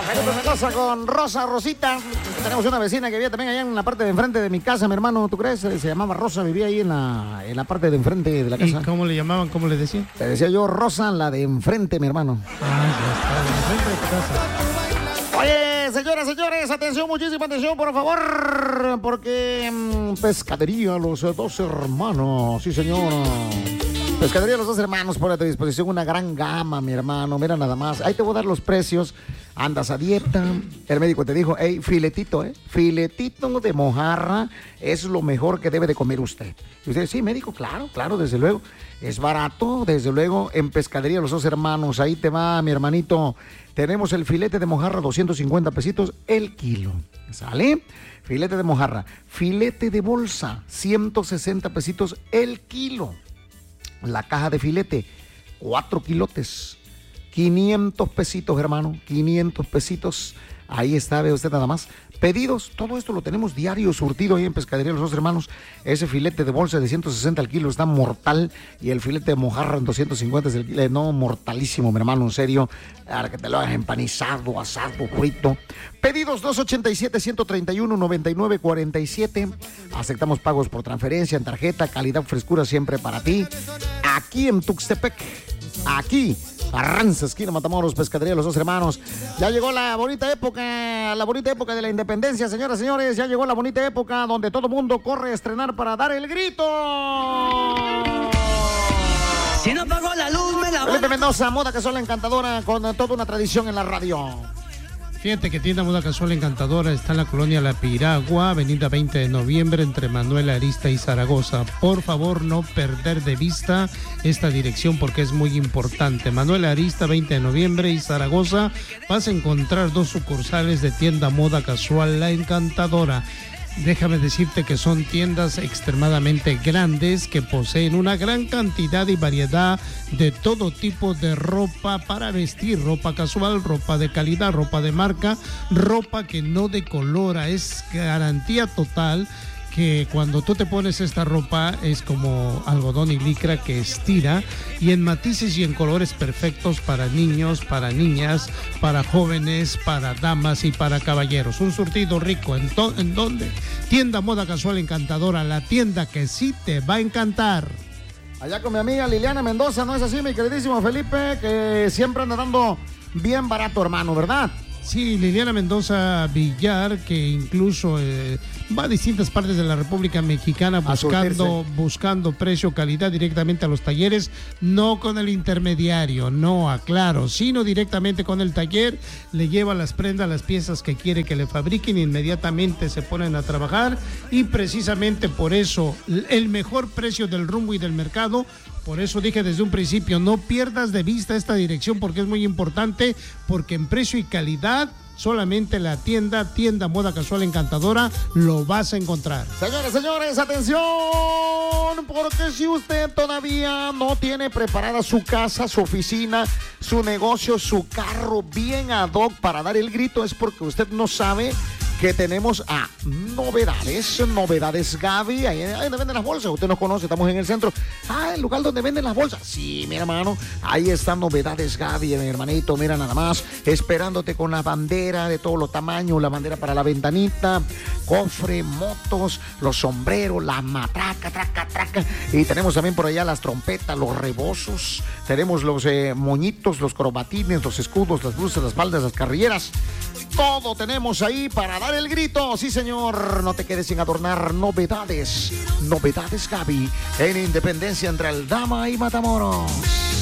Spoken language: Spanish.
Felipe Mendoza con Rosa, Rosita. Tenemos una vecina que vivía también allá en la parte de enfrente de mi casa, mi hermano, ¿tú crees? Se llamaba Rosa, vivía ahí en la parte de enfrente de la casa. ¿Y cómo le llamaban? ¿Cómo le decían? Te decía yo Rosa, la de enfrente, mi hermano. Ya está, de enfrente de tu casa. Oye, señoras, señores, atención, muchísima atención, por favor, porque Pescadería Los Dos Hermanos, sí señor. Pescadería Los Dos Hermanos pone a tu disposición una gran gama, mi hermano, mira nada más. Ahí te voy a dar los precios. Andas a dieta, el médico te dijo, hey, filetito, filetito de mojarra es lo mejor que debe de comer usted. Y usted, sí, médico, claro, desde luego. Es barato, desde luego, en Pescadería Los Dos Hermanos. Ahí te va, mi hermanito. Tenemos el filete de mojarra, 250 pesitos el kilo. ¿Sale? Filete de mojarra. Filete de bolsa, 160 pesitos el kilo. La caja de filete, 4 kilotes. 500 pesitos, hermano, 500 pesitos. Ahí está, ve usted nada más. Pedidos, todo esto lo tenemos diario surtido ahí en Pescadería Los Dos Hermanos. Ese filete de bolsa de 160 al kilo está mortal. Y el filete de mojarra en 250 es el kilo. No, mortalísimo, mi hermano, en serio. Ahora que te lo hagas empanizado, asado, frito. Pedidos 287-131-9947. Aceptamos pagos por transferencia, en tarjeta, calidad, frescura siempre para ti. Aquí en Tuxtepec. Aquí. Arranza, esquina Matamoros, Pescadería Los Dos Hermanos. Ya llegó la bonita época de la independencia, señoras y señores. Ya llegó la bonita época donde todo mundo corre a estrenar para dar el grito. Si no pago la luz, me la voy. Felipe Mendoza, moda casual encantadora con toda una tradición en la radio. Fíjate que Tienda Moda Casual Encantadora está en la colonia La Piragua, avenida 20 de noviembre, entre Manuel Arista y Zaragoza. Por favor, no perder de vista esta dirección porque es muy importante. Manuel Arista, 20 de noviembre y Zaragoza, vas a encontrar 2 sucursales de Tienda Moda Casual La Encantadora. Déjame decirte que son tiendas extremadamente grandes que poseen una gran cantidad y variedad de todo tipo de ropa para vestir, ropa casual, ropa de calidad, ropa de marca, ropa que no decolora, es garantía total que cuando tú te pones esta ropa es como algodón y licra que estira y en matices y en colores perfectos para niños, para niñas, para jóvenes, para damas y para caballeros. Un surtido rico. ¿En dónde? Tienda Moda Casual Encantadora, la tienda que sí te va a encantar. Allá con mi amiga Liliana Mendoza, ¿no es así, mi queridísimo Felipe? Que siempre anda dando bien barato, hermano, ¿verdad? Sí, Liliana Mendoza Villar, que incluso va a distintas partes de la República Mexicana buscando precio, calidad directamente a los talleres, no con el intermediario, no, aclaro, sino directamente con el taller, le lleva las prendas, las piezas que quiere que le fabriquen, inmediatamente se ponen a trabajar y precisamente por eso el mejor precio del rumbo y del mercado. Por eso dije desde un principio, no pierdas de vista esta dirección porque es muy importante, porque en precio y calidad solamente la tienda Moda Casual Encantadora lo vas a encontrar. Señores, atención, porque si usted todavía no tiene preparada su casa, su oficina, su negocio, su carro bien ad hoc para dar el grito, es porque usted no sabe que tenemos a Novedades Gaby, ahí donde venden las bolsas, usted nos conoce, estamos en el centro, el lugar donde venden las bolsas, sí, mi hermano, ahí están Novedades Gaby, mi hermanito, mira nada más, esperándote con la bandera de todos los tamaños, la bandera para la ventanita, cofre, motos, los sombreros, la matraca, traca, y tenemos también por allá las trompetas, los rebozos, tenemos los moñitos, los corbatines, los escudos, las blusas, las faldas, las carrilleras, todo tenemos ahí para dar el grito. Sí, señor, no te quedes sin adornar. Novedades Gaby en Independencia entre Aldama y Matamoros.